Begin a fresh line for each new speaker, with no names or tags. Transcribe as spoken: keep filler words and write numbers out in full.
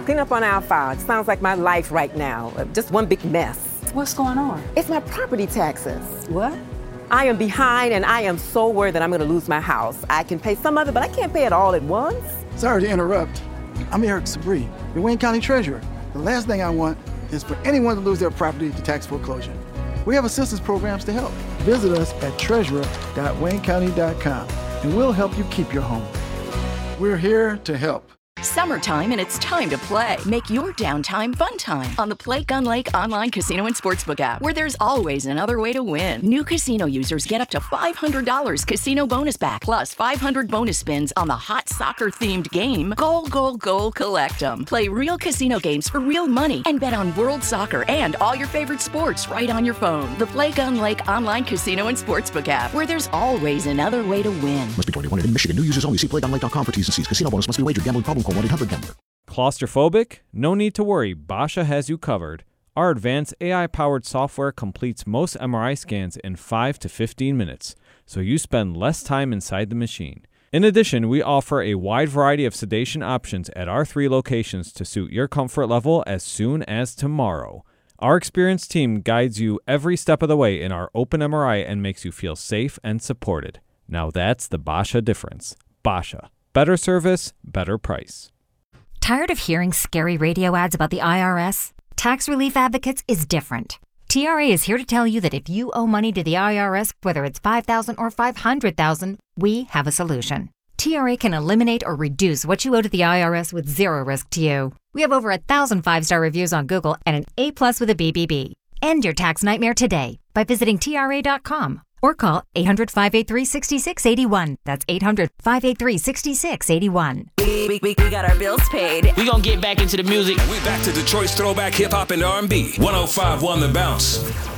clean up on our file. It sounds like my life right now. Just one big mess.
What's going on?
It's my property taxes.
What?
I am behind and I am so worried that I'm gonna lose my house. I can pay some of it, but I can't pay it all at once.
Sorry to interrupt. I'm Eric Sabri, the Wayne County Treasurer. The last thing I want is for anyone to lose their property to tax foreclosure. We have assistance programs to help. Visit us at treasurer dot wayne county dot com and we'll help you keep your home. We're here to help.
Summertime and it's time to play. Make your downtime fun time on the Play Gun Lake online casino and sportsbook app, where there's always another way to win. New casino users get up to five hundred dollars casino bonus back, plus five hundred bonus spins on the hot soccer-themed game, Goal, Goal, Goal, Collect 'em. Play real casino games for real money and bet on world soccer and all your favorite sports right on your phone. The Play Gun Lake online casino and sportsbook app, where there's always another way to win.
Must be twenty-one and in Michigan. New users only. See play gun lake dot com for T's and C's. Casino bonus must be wagered. Gambling problem? Call one eight hundred gambler.
Claustrophobic? No need to worry. Basha has you covered. Our advanced A I-powered software completes most M R I scans in five to fifteen minutes, so you spend less time inside the machine. In addition, we offer a wide variety of sedation options at our three locations to suit your comfort level as soon as tomorrow. Our experienced team guides you every step of the way in our open M R I and makes you feel safe and supported. Now that's the Basha difference. Basha. Better service, better price.
Tired of hearing scary radio ads about the I R S? Tax Relief Advocates is different. T R A is here to tell you that if you owe money to the I R S, whether it's five thousand dollars or five hundred thousand dollars, we have a solution. T R A can eliminate or reduce what you owe to the I R S with zero risk to you. We have over a thousand five-star reviews on Google and an A plus with a B B B. End your tax nightmare today by visiting T R A dot com. Or call eight hundred, five eight three, six six eight one. That's eight hundred, five eight three, six six eight one.
We, we, we got our bills paid.
We gonna get back into the music.
And we back to Detroit's throwback hip hop and R and B. one oh five point one The Bounce.